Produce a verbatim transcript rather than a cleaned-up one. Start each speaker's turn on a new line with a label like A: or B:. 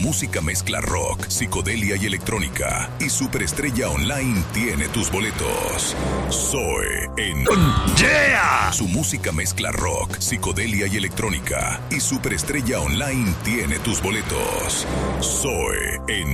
A: música mezcla rock, psicodelia y electrónica. Y Superestrella Online tiene tus boletos. Zoe en Yeah. Su música mezcla rock, psicodelia y electrónica. Y Superestrella Online tiene tus boletos. Zoe en